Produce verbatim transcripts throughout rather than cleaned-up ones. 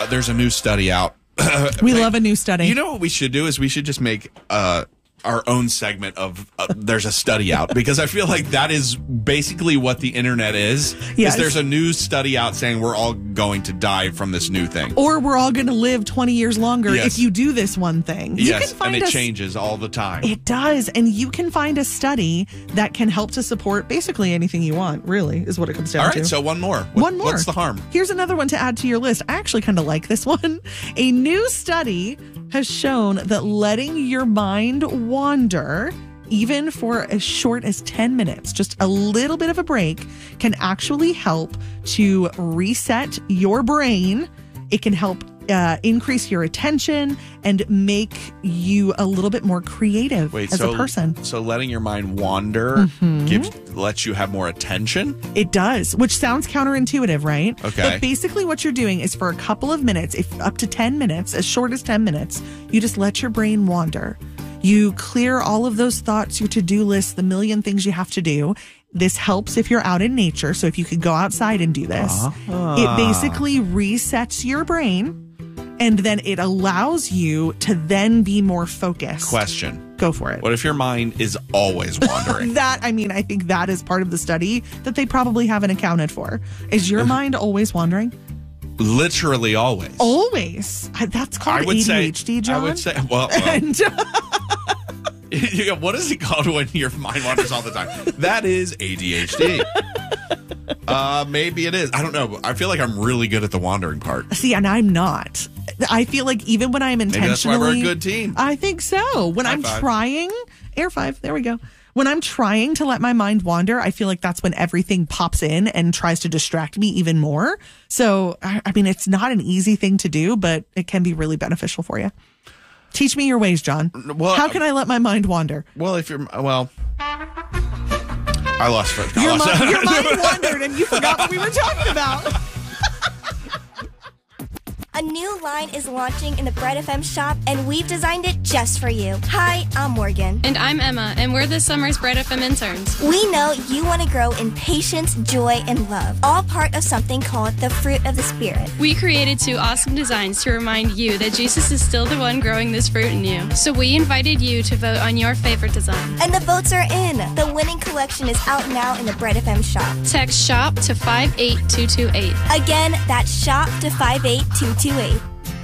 uh, there's a new study out. We love a new study. You know what we should do is we should just make uh, our own segment of uh, there's a study out, because I feel like that is basically what the internet is. Yes. Is there's a new study out saying we're all going to die from this new thing. Or we're all going to live twenty years longer Yes. if you do this one thing. You Yes, can find and it us- changes all the time. It does. And you can find a study that can help to support basically anything you want, really, is what it comes down all to. right, so one more. What, One more. What's the harm? Here's another one to add to your list. I actually kind of like this one. A new study has shown that letting your mind wander, even for as short as ten minutes, just a little bit of a break, can actually help to reset your brain. It can help uh, increase your attention and make you a little bit more creative Wait, as so, a person. So letting your mind wander Mm-hmm. gives lets you have more attention? It does, which sounds counterintuitive, right? Okay. But basically what you're doing is for a couple of minutes, if up to ten minutes, as short as ten minutes, you just let your brain wander. You clear all of those thoughts, your to-do list, the million things you have to do. This helps if you're out in nature. So if you could go outside and do this, Uh-huh. it basically resets your brain, and then it allows you to then be more focused. Question. Go for it. What if your mind is always wandering? That, I mean, I think that is part of the study that they probably haven't accounted for. Is your mind always wandering? Literally always. Always. I- That's called I would A D H D, say, John. I would say, well, well And, yeah, what is it called when your mind wanders all the time? That is A D H D. Uh, maybe it is. I don't know. I feel like I'm really good at the wandering part. see, and I'm not. I feel like even when I'm Maybe intentionally, that's why we're a good team. I think so. When High I'm five. trying, air five, there we go. When I'm trying to let my mind wander, I feel like that's when everything pops in and tries to distract me even more. So, I, I mean, it's not an easy thing to do, but it can be really beneficial for you. Teach me your ways, John. Well, How can I let my mind wander? Well, if you're, well, I lost it. I Your, lost mind, it. your mind wandered and you forgot what we were talking about. A new line is launching in the Bright F M shop, and we've designed it just for you. Hi, I'm Morgan. And I'm Emma, and we're this summer's Bright F M interns. We know you want to grow in patience, joy, and love, all part of something called the fruit of the Spirit. We created two awesome designs to remind you that Jesus is still the one growing this fruit in you. So we invited you to vote on your favorite design. And the votes are in. The winning collection is out now in the Bright F M shop. Text SHOP to five eight two two eight. Again, that's shop to five eight two two eight.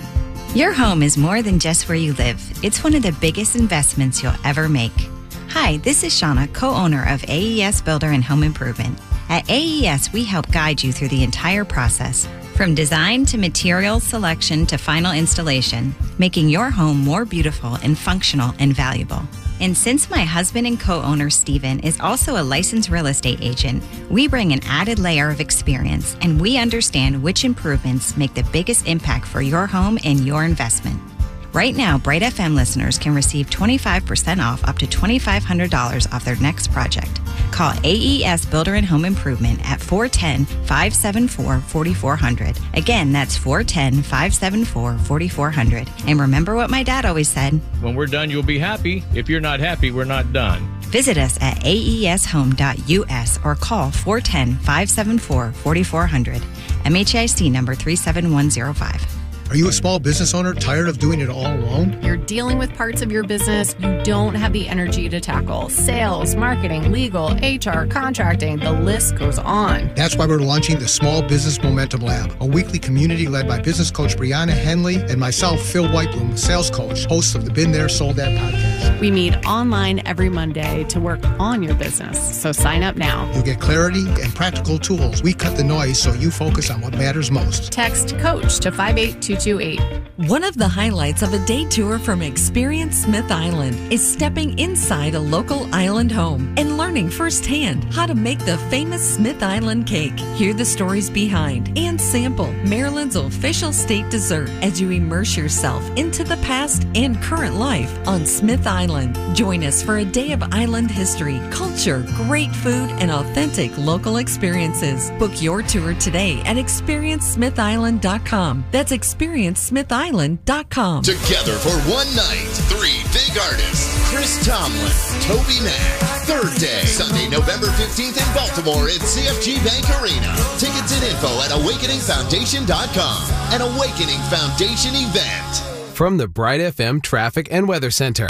Your home is more than just where you live. It's one of the biggest investments you'll ever make. Hi, this is Shauna, co-owner of A E S Builder and Home Improvement. At A E S, we help guide you through the entire process, from design to material selection to final installation, making your home more beautiful and functional and valuable. And since my husband and co-owner Steven is also a licensed real estate agent, we bring an added layer of experience, and we understand which improvements make the biggest impact for your home and your investment. Right now, Bright F M listeners can receive twenty-five percent off up to twenty-five hundred dollars off their next project. Call A E S Builder and Home Improvement at four one zero, five seven four, four four zero zero. Again, that's four one zero, five seven four, four four zero zero. And remember what my dad always said, when we're done, you'll be happy. If you're not happy, we're not done. Visit us at A E S home dot U S or call four one zero, five seven four, four four zero zero. M H I C number three seven one zero five. Are you a small business owner tired of doing it all alone? You're dealing with parts of your business you don't have the energy to tackle. Sales, marketing, legal, H R, contracting, the list goes on. That's why we're launching the Small Business Momentum Lab, a weekly community led by business coach Brianna Henley and myself, Phil Whitebloom, sales coach, host of the Been There, Sold That podcast. We meet online every Monday to work on your business, so sign up now. You'll get clarity and practical tools. We cut the noise so you focus on what matters most. Text COACH to five eight two two eight. One of the highlights of a day tour from Experience Smith Island is stepping inside a local island home and learning firsthand how to make the famous Smith Island cake. Hear the stories behind and sample Maryland's official state dessert as you immerse yourself into the past and current life on Smith Island. Join us for a day of island history, culture, great food, and authentic local experiences. Book your tour today at experience smith island dot com. That's experience smith island dot com. Together for one night, three big artists: Chris Tomlin, Toby Mac. Third day, Sunday, November fifteenth in Baltimore at C F G Bank Arena. Tickets and info at awakening foundation dot com. An Awakening Foundation event. From the Bright F M Traffic and Weather Center.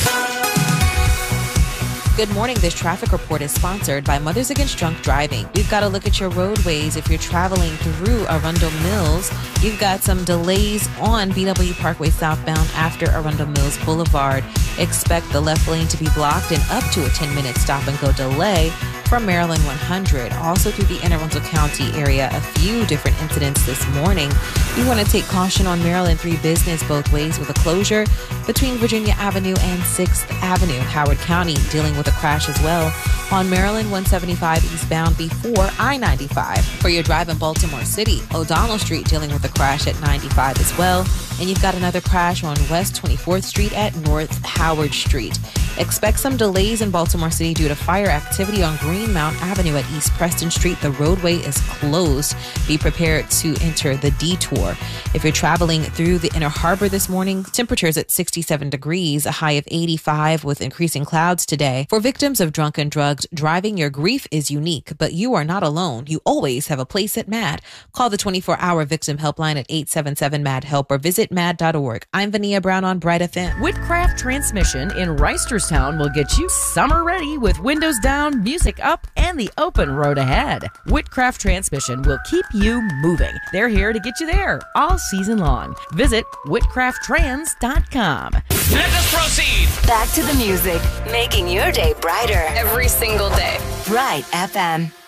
Good morning. This traffic report is sponsored by Mothers Against Drunk Driving. We've got to look at your roadways if you're traveling through Arundel Mills. You've got some delays on B W Parkway southbound after Arundel Mills Boulevard. Expect the left lane to be blocked and up to a ten-minute stop-and-go delay from Maryland one hundred. Also through the Anne Arundel County area, a few different incidents this morning. You want to take caution on Maryland three Business both ways with a closure between Virginia Avenue and sixth Avenue. Howard County dealing with a crash as well on Maryland one seventy-five eastbound before I ninety-five. For your drive in Baltimore City, O'Donnell Street dealing with a crash at ninety-five as well. And you've got another crash on West twenty-fourth Street at North Howard Street. Expect some delays in Baltimore City due to fire activity on Greenmount Avenue at East Preston Street. The roadway is closed. Be prepared to enter the detour. If you're traveling through the Inner Harbor this morning, temperatures at sixty-seven degrees, a high of eighty-five with increasing clouds today. For victims of drunken drugs, driving, your grief is unique, but you are not alone. You always have a place at MAD. Call the twenty-four hour victim helpline at eight seven seven MAD HELP or visit mad dot org. I'm Vania Brown on Bright F M. Whitcraft Transmission in Reisterstown will get you summer ready with windows down, music up, and the open road ahead. Whitcraft Transmission will keep you moving. They're here to get you there all season long. Visit whitcraft trans dot com. Let us proceed. Back to the music, making your day brighter every single day. Bright F M.